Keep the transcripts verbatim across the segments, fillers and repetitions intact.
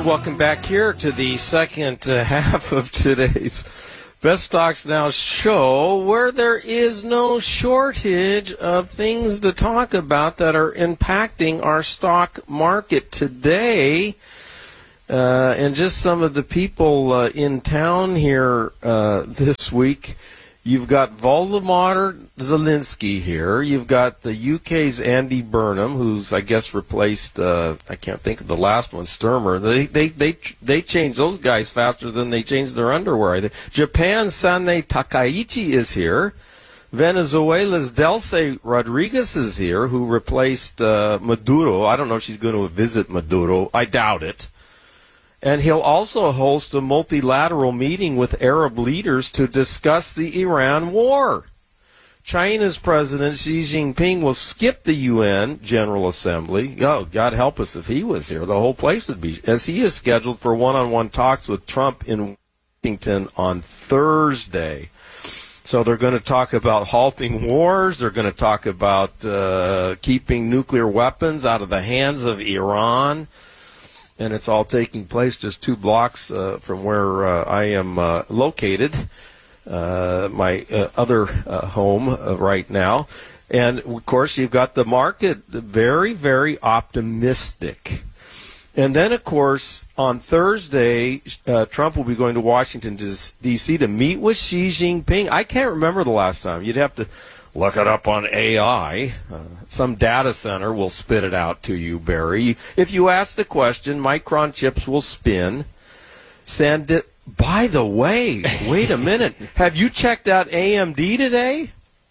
welcome back here to the second uh, half of today's Best Stocks Now show, where there is no shortage of things to talk about that are impacting our stock market today. Uh, and just some of the people uh, in town here uh, this week. You've got Volodymyr Zelensky here. You've got the U K's Andy Burnham, who's, I guess, replaced, uh, I can't think of the last one, Sturmer. They they they they changed those guys faster than they changed their underwear. I think. Japan's Sane Takaichi is here. Venezuela's Delcy Rodriguez is here, who replaced uh, Maduro. I don't know if she's going to visit Maduro. I doubt it. And he'll also host a multilateral meeting with Arab leaders to discuss the Iran war. China's President Xi Jinping will skip the U N General Assembly. Oh, God help us if he was here. The whole place would be, as he is scheduled for one-on-one talks with Trump in Washington on Thursday. So they're going to talk about halting wars. They're going to talk about uh, keeping nuclear weapons out of the hands of Iran. And it's all taking place just two blocks uh, from where uh, I am uh, located, uh, my uh, other uh, home uh, right now. And, of course, you've got the market very, very optimistic. And then, of course, on Thursday, uh, Trump will be going to Washington, D C to meet with Xi Jinping. I can't remember the last time. You'd have to look it up on A I. Uh, some data center will spit it out to you, Barry. If you ask the question, Micron chips will spin. Send it. By the way, wait a minute. Have you checked out A M D today?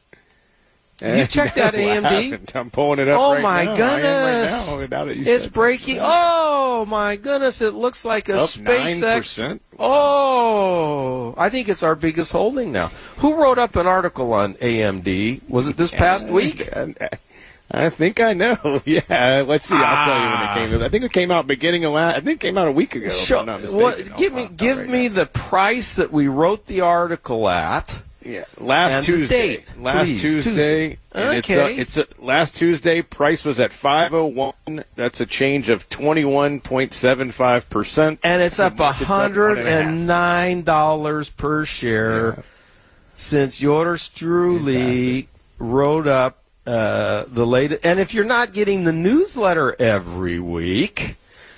You checked out A M D? I'm pulling it up oh right my now. goodness. Right now. Now that you it's said breaking. that. Oh, my goodness. It looks like a Up SpaceX. nine percent. Oh, I think it's our biggest holding now. Who wrote up an article on A M D? Was it this past week? I think I know. Yeah, let's see. I'll ah. tell you when it came out. I think it came out beginning of last. I think it came out a week ago. Show, if I'm not mistaken. What, give me, give right me now. the price that we wrote the article at. Yeah, last and Tuesday. Date, last please, Tuesday. Tuesday. And okay. It's, a, it's a, last Tuesday. Price was at five oh one. That's a change of twenty-one point seven five percent. And it's up one hundred nine dollars per share yeah. since yours truly Fantastic. wrote up uh, the latest. And if you're not getting the newsletter every week,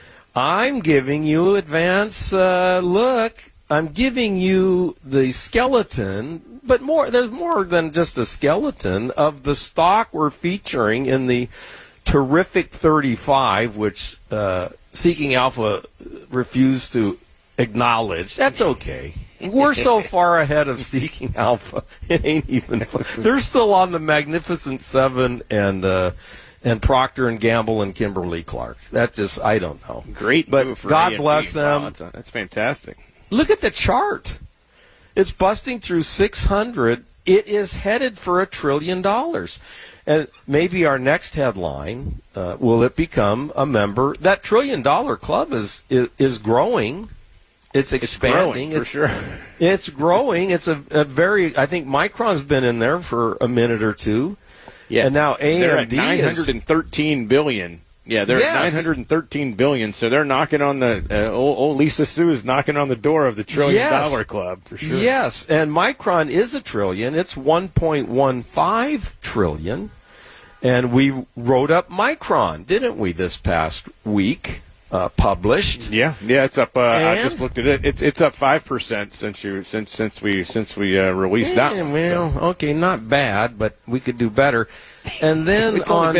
I'm giving you advance uh, look. I'm giving you the skeleton, but more. There's more than just a skeleton of the stock we're featuring in the terrific thirty-five, which uh, Seeking Alpha refused to acknowledge. That's okay. We're so far ahead of Seeking Alpha, it ain't even fun. They're still on the Magnificent Seven and uh, and Procter and Gamble and Kimberly Clark. That just, I don't know. Great, but move for God A M D. bless them. Wow, that's, that's fantastic. Look at the chart. It's busting through six hundred. It is headed for a trillion dollars. And maybe our next headline, uh, will it become a member? That trillion dollar club is is, is growing. It's expanding. It's growing, for it's, sure. It's growing. It's a, a very, I think Micron's been in there for a minute or two. Yeah. And now A M D they're at nine hundred thirteen is, billion. Yeah, they're yes. at nine hundred thirteen billion, so they're knocking on the uh, old, old Lisa Sue is knocking on the door of the trillion yes. dollar club for sure. Yes, and Micron is a trillion. It's one point one five trillion, and we wrote up Micron, didn't we, this past week? Uh, published. Yeah, yeah, it's up. Uh, I and? just looked at it. It's it's up five percent since you since since we since we uh, released yeah, that one. Well, so. okay, not bad, but we could do better. And then on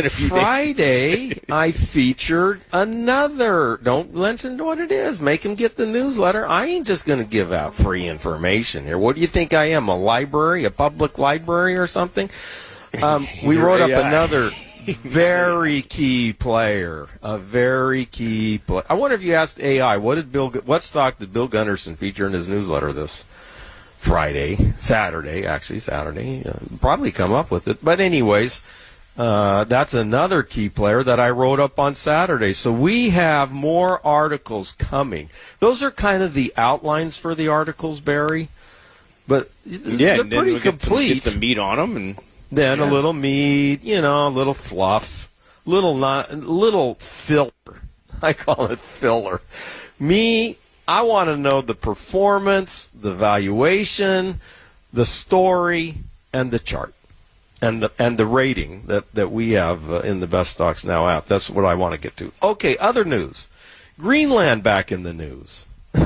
Friday, I featured another. Don't mention what it is. Make them get the newsletter. I ain't just going to give out free information here. What do you think I am? A library, a public library, or something? Um, we wrote up another. Very key player, a very key player. I wonder if you asked A I, what did Bill, what stock did Bill Gunderson feature in his newsletter this Friday, Saturday, actually Saturday? Uh, probably come up with it. But anyways, uh, that's another key player that I wrote up on Saturday. So we have more articles coming. Those are kind of the outlines for the articles, Barry. But yeah, they're pretty we'll complete. Get some, get some meat on them and. Then yeah. a little meat, you know, a little fluff, little not, little filler. I call it filler. Me, I want to know the performance, the valuation, the story, and the chart. And the and the rating that, that we have uh, in the Best Stocks Now app. That's what I want to get to. Okay, other news. Greenland back in the news.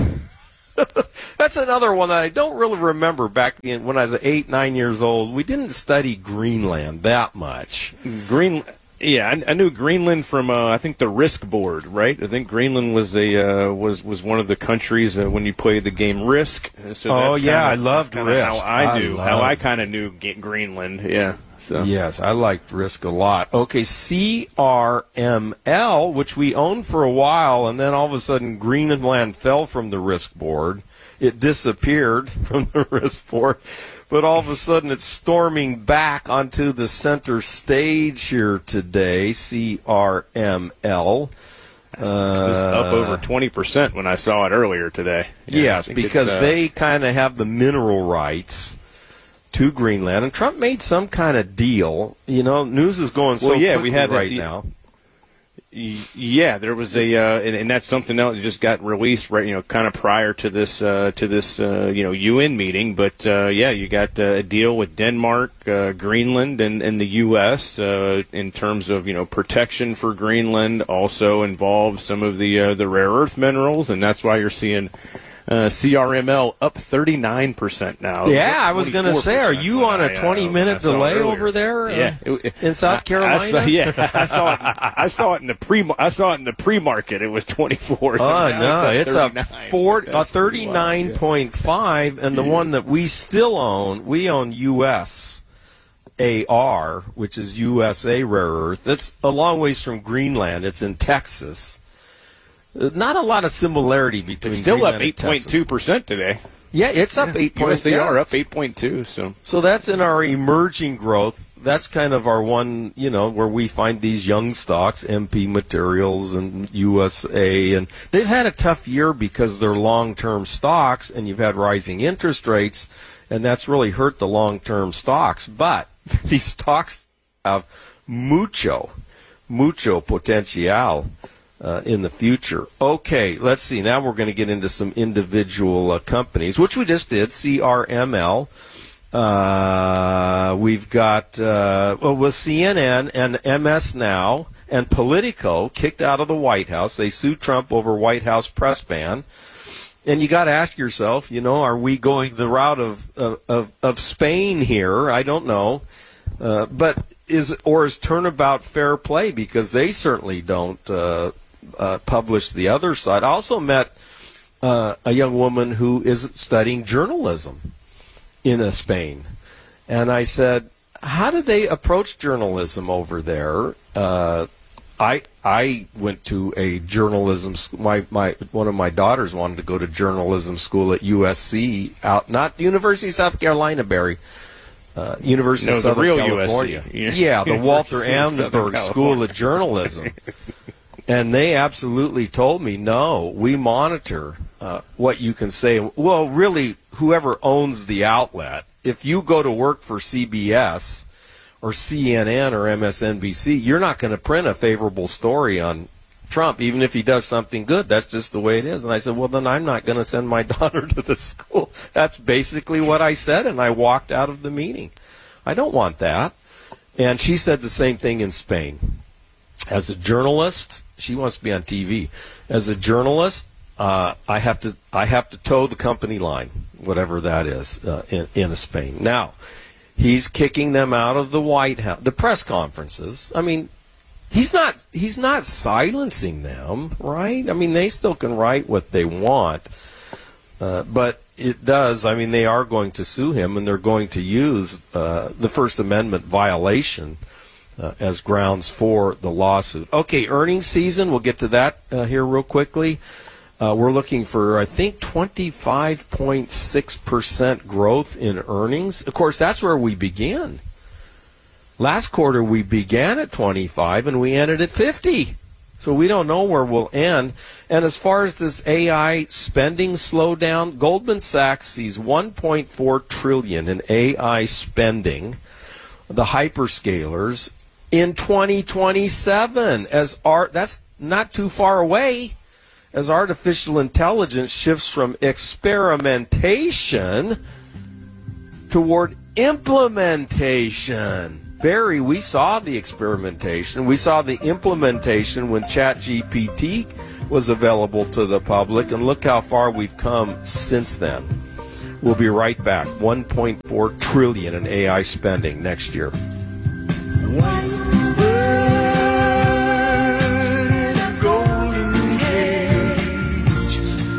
That's another one that I don't really remember back in, when I was eight, nine years old. We didn't study Greenland that much. Green, yeah, I, I knew Greenland from uh, I think the Risk board, right? I think Greenland was a uh, was was one of the countries uh, when you played the game Risk. So oh that's yeah, kinda, I loved Risk. How I knew, I how I kind of knew Greenland. Yeah. So. Yes, I liked Risk a lot. Okay, C R M L, which we owned for a while, and then all of a sudden Greenland fell from the Risk board. It disappeared from the Risk board, but all of a sudden it's storming back onto the center stage here today, C R M L. Uh, it was up over twenty percent when I saw it earlier today. Yeah, yes, because uh, they kind of have the mineral rights to Greenland, and Trump made some kind of deal. You know, news is going so well, yeah, quickly we had right a, now. Yeah, there was a, uh, and, and that's something else that just got released, right? You know, kind of prior to this, uh, to this, uh, you know, U N meeting. But uh, yeah, you got uh, a deal with Denmark, uh, Greenland, and, and the U S uh, in terms of you know protection for Greenland. Also involves some of the uh, the rare earth minerals, and that's why you're seeing. Uh, C R M L up thirty-nine percent now. Yeah, I was going to say, are you on a twenty-minute uh, delay over there? Uh, yeah, it, it, in South Carolina. I, I saw, yeah, I saw it. I saw it in the pre. I saw it in the pre-market. It was twenty-four. So oh no, it's a four, a thirty-nine point five, and the yeah. one that we still own, we own U S A R, which is U S A Rare Earth. That's a long ways from Greenland. It's in Texas. Not a lot of similarity between. It's still Greenland up eight point two percent today. Yeah, it's up yeah. eight point. U S A R up eight point two. So, so that's in our emerging growth. That's kind of our one, you know, where we find these young stocks, M P Materials and U S A, and they've had a tough year because they're long-term stocks, and you've had rising interest rates, and that's really hurt the long-term stocks. But these stocks have mucho, mucho potential. Uh, in the future. Okay, let's see. Now we're going to get into some individual uh, companies, which we just did, C R M L. Uh, we've got, uh, well, with C N N and M S Now and Politico kicked out of the White House. They sued Trump over White House press ban. And you got to ask yourself, you know, are we going the route of, of, of Spain here? I don't know. Uh, but is, or is turnabout fair play? Because they certainly don't, uh, Uh, published the other side. I also met uh, a young woman who is studying journalism in uh, Spain. And I said, how do they approach journalism over there? Uh, I I went to a journalism school. My, my, one of my daughters wanted to go to journalism school at U S C, out not University of South Carolina, Barry. Uh, University no, of Southern the real California. U S C. Yeah, the Walter Annenberg School of Journalism. And they absolutely told me, no, we monitor uh, what you can say. Well, really, whoever owns the outlet, if you go to work for C B S or C N N or M S N B C, you're not going to print a favorable story on Trump, even if he does something good. That's just the way it is. And I said, well, then I'm not going to send my daughter to the school. That's basically what I said, and I walked out of the meeting. I don't want that. And she said the same thing in Spain. As a journalist, she wants to be on T V. As a journalist, uh, I have to I have to toe the company line, whatever that is, uh, in, in Spain. Now, he's kicking them out of the White House, the press conferences. I mean, he's not he's not silencing them, right? I mean, they still can write what they want, uh, but it does. I mean, they are going to sue him, and they're going to use uh, the First Amendment violation Uh, as grounds for the lawsuit. Okay, earnings season. We'll get to that uh, here real quickly. Uh, we're looking for, I think, twenty-five point six percent growth in earnings. Of course, that's where we begin. Last quarter, we began at twenty-five, and we ended at fifty. So we don't know where we'll end. And as far as this A I spending slowdown, Goldman Sachs sees one point four trillion dollars in A I spending, the hyperscalers, in twenty twenty-seven, as our that's not too far away as artificial intelligence shifts from experimentation toward implementation. Barry, we saw the experimentation. We saw the implementation when ChatGPT was available to the public, and look how far we've come since then. We'll be right back. one point four trillion dollars in A I spending next year. One bird in a golden cage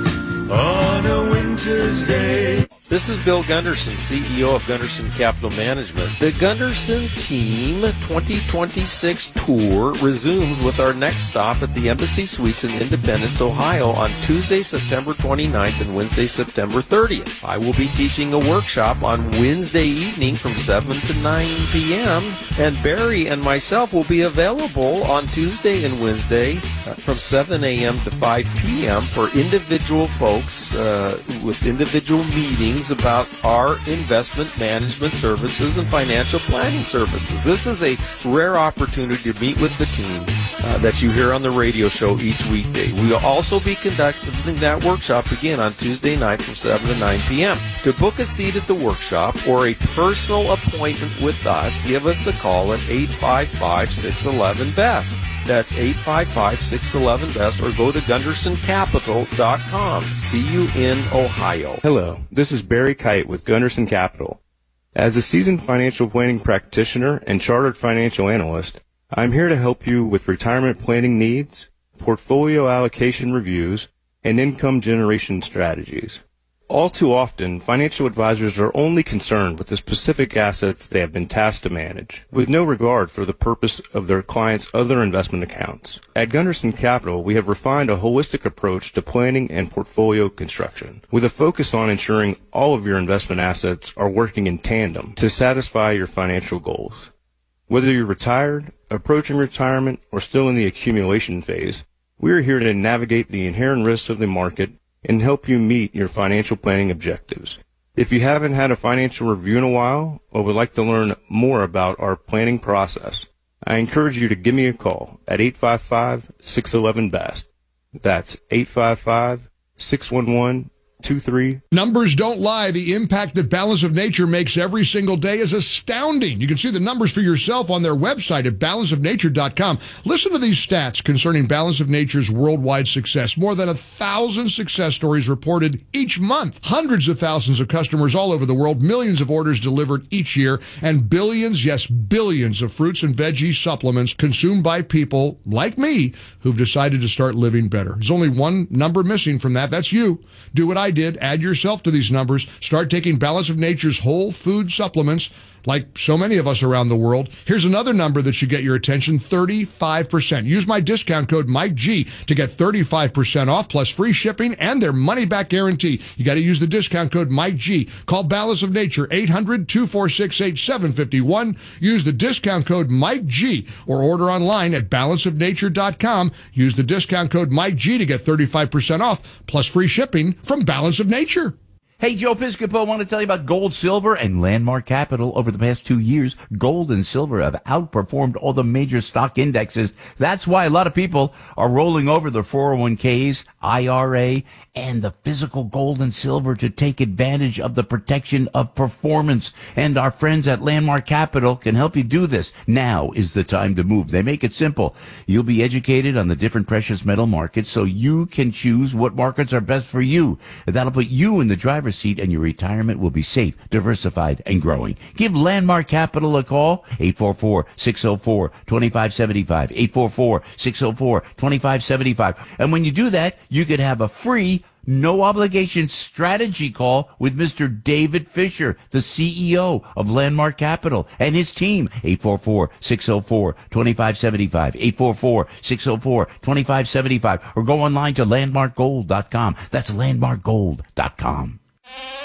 on a winter's day. This is Bill Gunderson, C E O of Gunderson Capital Management. The Gunderson Team twenty twenty-six tour resumes with our next stop at the Embassy Suites in Independence, Ohio on Tuesday, September twenty-ninth and Wednesday, September thirtieth. I will be teaching a workshop on Wednesday evening from seven to nine p.m. and Barry and myself will be available on Tuesday and Wednesday uh, from seven a.m. to five p.m. for individual folks uh, with individual meetings about our investment management services and financial planning services. This is a rare opportunity to meet with the team uh, that you hear on the radio show each weekday. We will also be conducting that workshop again on Tuesday night from seven to nine p.m. To book a seat at the workshop or a personal appointment with us, give us a call at eight five five, six one one, B E S T. That's eight five five, six one one, B E S T, or go to gunderson capital dot com. See you in Ohio. Hello, this is Barry Kite with Gunderson Capital. As a seasoned financial planning practitioner and chartered financial analyst, I'm here to help you with retirement planning needs, portfolio allocation reviews, and income generation strategies. All too often, financial advisors are only concerned with the specific assets they have been tasked to manage, with no regard for the purpose of their clients' other investment accounts. At Gunderson Capital, we have refined a holistic approach to planning and portfolio construction, with a focus on ensuring all of your investment assets are working in tandem to satisfy your financial goals. Whether you're retired, approaching retirement, or still in the accumulation phase, we are here to navigate the inherent risks of the market and help you meet your financial planning objectives. If you haven't had a financial review in a while or would like to learn more about our planning process, I encourage you to give me a call at eight five five, six one one, B E S T. That's eight five five, six one one, two three. Numbers don't lie. The impact that Balance of Nature makes every single day is astounding. You can see the numbers for yourself on their website at balance of nature dot com. Listen to these stats concerning Balance of Nature's worldwide success. More than a thousand success stories reported each month. Hundreds of thousands of customers all over the world, millions of orders delivered each year, and billions, yes, billions of fruits and veggie supplements consumed by people like me who've decided to start living better. There's only one number missing from that. That's you. Do what I did. Add yourself to these numbers. Start taking Balance of Nature's whole food supplements like so many of us around the world. Here's another number that should get your attention, thirty-five percent. Use my discount code Mike G to get thirty-five percent off plus free shipping and their money-back guarantee. You got to use the discount code Mike G. Call Balance of Nature, eight hundred, two four six, eight seven five one. Use the discount code Mike G or order online at balance of nature dot com. Use the discount code Mike G to get thirty-five percent off plus free shipping from Balance of Nature. Hey, Joe Piscopo, I want to tell you about gold, silver, and Landmark Capital. Over the past two years, gold and silver have outperformed all the major stock indexes. That's why a lot of people are rolling over their four oh one k's, I R A, and the physical gold and silver to take advantage of the protection of performance. And our friends at Landmark Capital can help you do this. Now is the time to move. They make it simple. You'll be educated on the different precious metal markets so you can choose what markets are best for you. That'll put you in the driver's seat and your retirement will be safe, diversified, and growing. Give Landmark Capital a call, eight four four, six oh four, two five seven five, eight four four, six oh four, two five seven five. And when you do that, you could have a free, no obligation strategy call with Mister David Fisher, the C E O of Landmark Capital, and his team. eight four four, six oh four, two five seven five, eight four four, six oh four, two five seven five, or go online to landmark gold dot com. That's landmark gold dot com.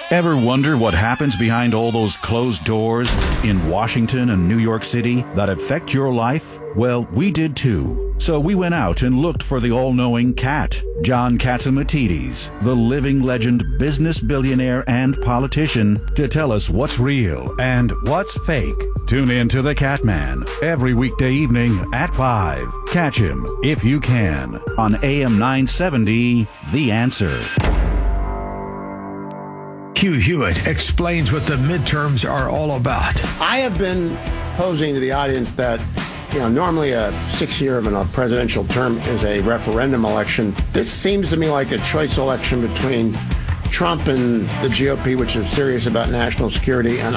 Ever wonder what happens behind all those closed doors in Washington and New York City that affect your life? Well, we did too. So we went out and looked for the all-knowing Cat, John Catsimatidis, the living legend, business billionaire, and politician, to tell us what's real and what's fake. Tune in to The Catman every weekday evening at five. Catch him, if you can, on A M nine seventy, The Answer. Hugh Hewitt explains what the midterms are all about. I have been posing to the audience that, you know, normally a six-year of a presidential term is a referendum election. This seems to me like a choice election between Trump and the G O P, which is serious about national security, and